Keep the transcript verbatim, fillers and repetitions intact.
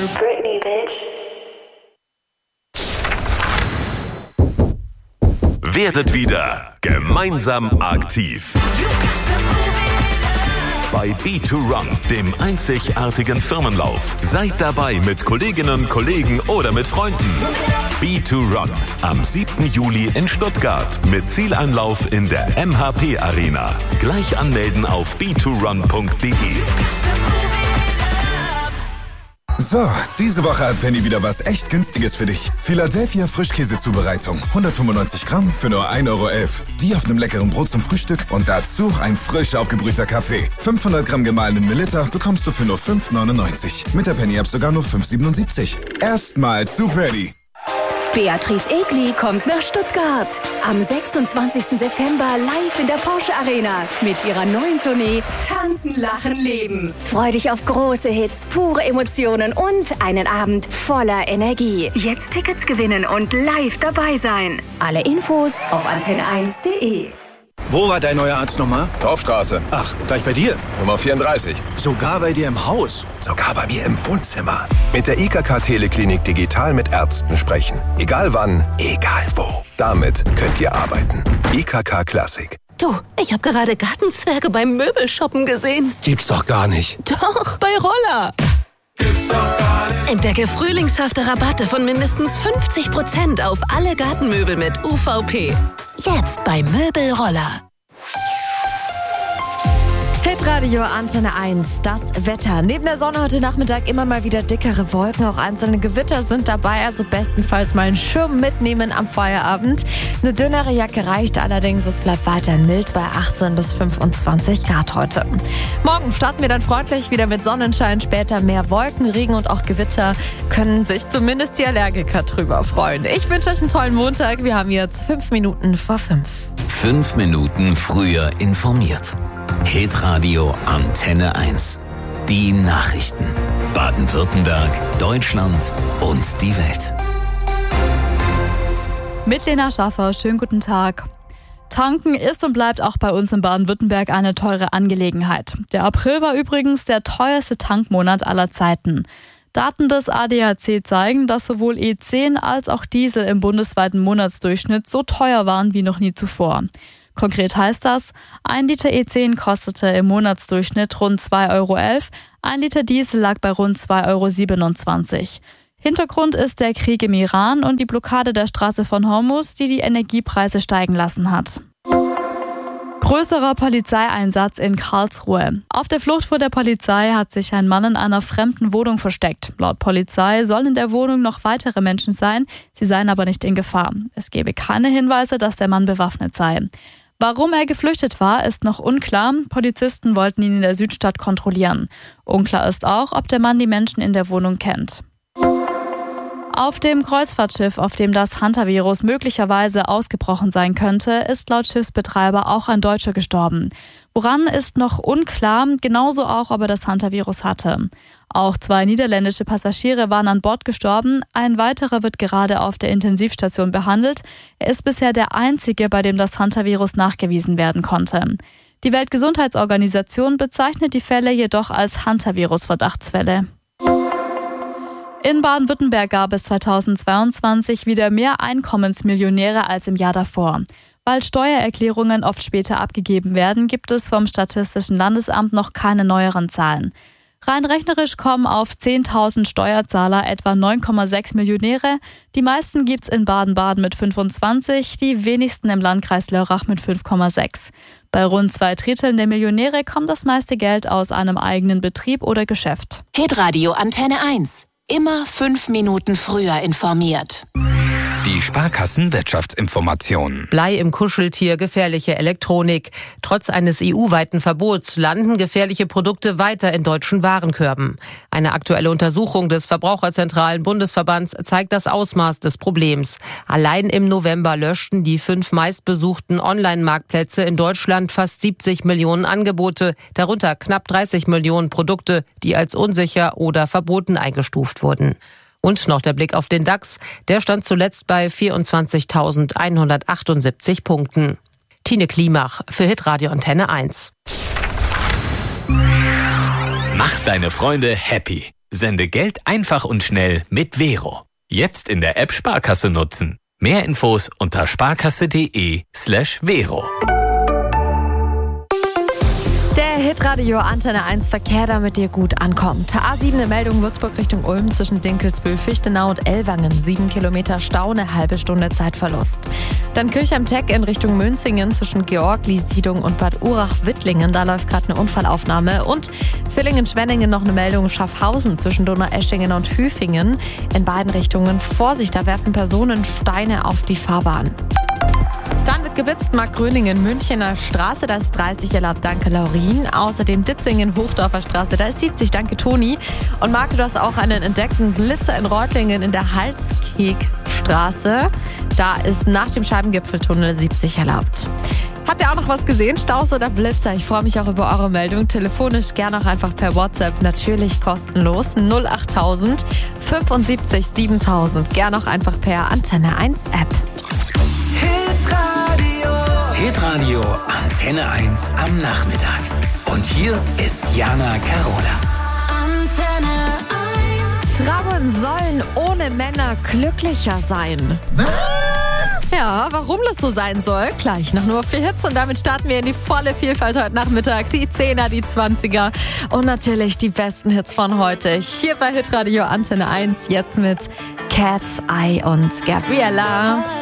Britney, bitch. Werdet wieder gemeinsam aktiv. Bei B to Run, dem einzigartigen Firmenlauf. Seid dabei mit Kolleginnen, Kollegen oder mit Freunden. B to Run am siebten Juli in Stuttgart mit Zieleinlauf in der M H P Arena. Gleich anmelden auf b to run punkt d e. So, diese Woche hat Penny wieder was echt Günstiges für dich. Philadelphia Frischkäsezubereitung. hundertfünfundneunzig Gramm für nur ein Euro elf. Die auf einem leckeren Brot zum Frühstück und dazu ein frisch aufgebrühter Kaffee. fünfhundert Gramm gemahlenen Mililiter bekommst du für nur fünf neunundneunzig. Mit der Penny-App sogar nur fünf siebenundsiebzig. Erstmal zu Penny. Beatrice Egli kommt nach Stuttgart. Am sechsundzwanzigsten September live in der Porsche Arena mit ihrer neuen Tournee Tanzen, Lachen, Leben. Freu dich auf große Hits, pure Emotionen und einen Abend voller Energie. Jetzt Tickets gewinnen und live dabei sein. Alle Infos auf antenne eins punkt de. Wo war dein neuer Arzt nochmal? Dorfstraße. Ach, gleich bei dir? Nummer vierunddreißig. Sogar bei dir im Haus? Sogar bei mir im Wohnzimmer. Mit der I K K Teleklinik digital mit Ärzten sprechen. Egal wann, egal wo. Damit könnt ihr arbeiten. I K K Classic. Du, ich habe gerade Gartenzwerge beim Möbelshoppen gesehen. Gibt's doch gar nicht. Doch, bei Roller. Gibt's doch gar nicht. Entdecke frühlingshafte Rabatte von mindestens fünfzig Prozent auf alle Gartenmöbel mit U V P. Jetzt bei Möbelroller. Hitradio Antenne eins, das Wetter. Neben der Sonne heute Nachmittag immer mal wieder dickere Wolken, auch einzelne Gewitter sind dabei, also bestenfalls mal einen Schirm mitnehmen am Feierabend. Eine dünnere Jacke reicht allerdings, es bleibt weiter mild bei achtzehn bis fünfundzwanzig Grad heute. Morgen starten wir dann freundlich wieder mit Sonnenschein, später mehr Wolken, Regen und auch Gewitter, können sich zumindest die Allergiker drüber freuen. Ich wünsche euch einen tollen Montag, wir haben jetzt fünf Minuten vor fünf. Fünf Minuten früher informiert. Hitradio Antenne eins. Die Nachrichten. Baden-Württemberg, Deutschland und die Welt. Mit Lena Schaffer, schönen guten Tag. Tanken ist und bleibt auch bei uns in Baden-Württemberg eine teure Angelegenheit. Der April war übrigens der teuerste Tankmonat aller Zeiten. Daten des A D A C zeigen, dass sowohl E zehn als auch Diesel im bundesweiten Monatsdurchschnitt so teuer waren wie noch nie zuvor. Konkret heißt das, ein Liter E zehn kostete im Monatsdurchschnitt rund zwei Euro elf, ein Liter Diesel lag bei rund zwei Euro siebenundzwanzig. Hintergrund ist der Krieg im Iran und die Blockade der Straße von Hormuz, die die Energiepreise steigen lassen hat. Größerer Polizeieinsatz in Karlsruhe. Auf der Flucht vor der Polizei hat sich ein Mann in einer fremden Wohnung versteckt. Laut Polizei sollen in der Wohnung noch weitere Menschen sein, sie seien aber nicht in Gefahr. Es gebe keine Hinweise, dass der Mann bewaffnet sei. Warum er geflüchtet war, ist noch unklar. Polizisten wollten ihn in der Südstadt kontrollieren. Unklar ist auch, ob der Mann die Menschen in der Wohnung kennt. Auf dem Kreuzfahrtschiff, auf dem das Hantavirus möglicherweise ausgebrochen sein könnte, ist laut Schiffsbetreiber auch ein Deutscher gestorben. Woran ist noch unklar, genauso auch, ob er das Hantavirus hatte. Auch zwei niederländische Passagiere waren an Bord gestorben, ein weiterer wird gerade auf der Intensivstation behandelt. Er ist bisher der einzige, bei dem das Hantavirus nachgewiesen werden konnte. Die Weltgesundheitsorganisation bezeichnet die Fälle jedoch als Hantavirus-Verdachtsfälle. In Baden-Württemberg gab es zweitausendzweiundzwanzig wieder mehr Einkommensmillionäre als im Jahr davor. Weil Steuererklärungen oft später abgegeben werden, gibt es vom Statistischen Landesamt noch keine neueren Zahlen. Rein rechnerisch kommen auf zehntausend Steuerzahler etwa neun Komma sechs Millionäre. Die meisten gibt's in Baden-Baden mit fünfundzwanzig, die wenigsten im Landkreis Lörrach mit fünf Komma sechs. Bei rund zwei Dritteln der Millionäre kommt das meiste Geld aus einem eigenen Betrieb oder Geschäft. Hitradio Antenne eins. Immer fünf Minuten früher informiert. Die Sparkassen-Wirtschaftsinformation. Blei im Kuscheltier, gefährliche Elektronik. Trotz eines E U-weiten Verbots landen gefährliche Produkte weiter in deutschen Warenkörben. Eine aktuelle Untersuchung des Verbraucherzentralen Bundesverbands zeigt das Ausmaß des Problems. Allein im November löschten die fünf meistbesuchten Online-Marktplätze in Deutschland fast siebzig Millionen Angebote, darunter knapp dreißig Millionen Produkte, die als unsicher oder verboten eingestuft wurden. Und noch der Blick auf den DAX. Der stand zuletzt bei vierundzwanzigtausendeinhundertachtundsiebzig Punkten. Tine Klimach für Hitradio Antenne eins. Mach deine Freunde happy. Sende Geld einfach und schnell mit Vero. Jetzt in der App Sparkasse nutzen. Mehr Infos unter sparkasse.de slash Vero. Der Hitradio Antenne eins Verkehr, damit dir gut ankommt. A sieben eine Meldung Würzburg Richtung Ulm zwischen Dinkelsbühl, Fichtenau und Ellwangen. Sieben Kilometer Stau, eine halbe Stunde Zeitverlust. Dann Kirchheim-Teck in Richtung Münzingen zwischen Georgli-Siedung und Bad Urach-Wittlingen. Da läuft gerade eine Unfallaufnahme. Und Villingen-Schwenningen noch eine Meldung Schaffhausen zwischen Donaueschingen und Hüfingen. In beiden Richtungen Vorsicht, da werfen Personen Steine auf die Fahrbahn. Dann wird geblitzt, Mark Gröningen, Münchener Straße, da ist dreißig erlaubt, danke Laurin. Außerdem Ditzingen, Hochdorfer Straße, da ist siebzig, danke Toni. Und Marc, du hast auch einen entdeckten Blitzer in Reutlingen in der Halskegstraße. Da ist nach dem Scheibengipfeltunnel siebzig erlaubt. Habt ihr auch noch was gesehen? Staus oder Blitzer? Ich freue mich auch über eure Meldung. Telefonisch gerne auch einfach per WhatsApp. Natürlich kostenlos. null achttausend fünfundsiebzig siebentausend. Gerne auch einfach per Antenne eins App. Hitradio Antenne eins am Nachmittag. Und hier ist Jana Carola. Antenne eins. Frauen sollen ohne Männer glücklicher sein. Was? Ja, warum das so sein soll, gleich noch nur vier Hits und damit starten wir in die volle Vielfalt heute Nachmittag. Die Zehner, die Zwanziger und natürlich die besten Hits von heute. Hier bei Hitradio Antenne eins, jetzt mit Cat's Eye und Gabriella.